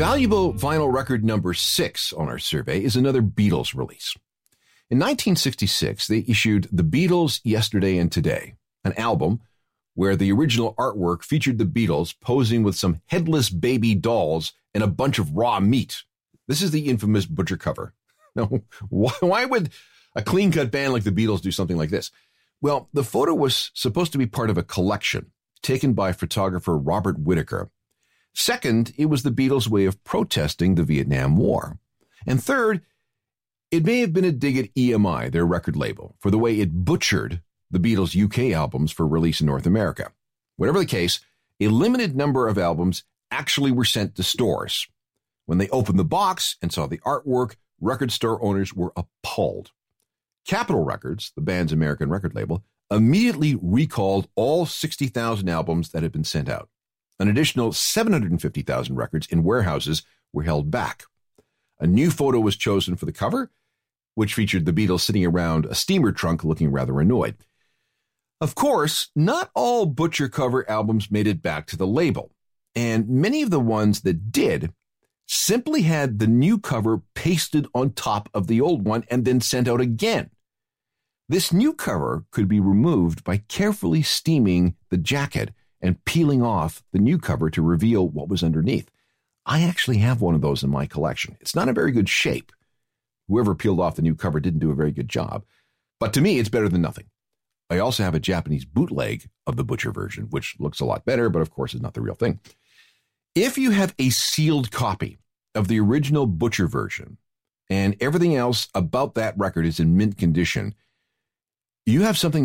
Valuable vinyl record number 6 on our survey is another Beatles release. In 1966, they issued The Beatles Yesterday and Today, an album where the original artwork featured the Beatles posing with some headless baby dolls and a bunch of raw meat. This is the infamous Butcher cover. Now, why would a clean-cut band like the Beatles do something like this? Well, the photo was supposed to be part of a collection taken by photographer Robert Whittaker. Second, it was the Beatles' way of protesting the Vietnam War. And third, it may have been a dig at EMI, their record label, for the way it butchered the Beatles' UK albums for release in North America. Whatever the case, a limited number of albums actually were sent to stores. When they opened the box and saw the artwork, record store owners were appalled. Capitol Records, the band's American record label, immediately recalled all 60,000 albums that had been sent out. An additional 750,000 records in warehouses were held back. A new photo was chosen for the cover, which featured the Beatles sitting around a steamer trunk looking rather annoyed. Of course, not all Butcher cover albums made it back to the label, and many of the ones that did simply had the new cover pasted on top of the old one and then sent out again. This new cover could be removed by carefully steaming the jacket and peeling off the new cover to reveal what was underneath. I actually have one of those in my collection. It's not in very good shape. Whoever peeled off the new cover didn't do a very good job. But to me, it's better than nothing. I also have a Japanese bootleg of the Butcher version, which looks a lot better, but of course is not the real thing. If you have a sealed copy of the original Butcher version and everything else about that record is in mint condition, you have something